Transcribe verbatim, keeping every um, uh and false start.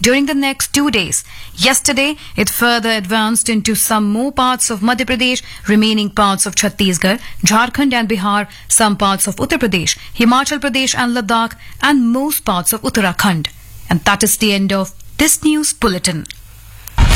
during the next two days. Yesterday, it further advanced into some more parts of Madhya Pradesh, remaining parts of Chhattisgarh, Jharkhand and Bihar, some parts of Uttar Pradesh, Himachal Pradesh and Ladakh, and most parts of Uttarakhand. And that is the end of this news bulletin.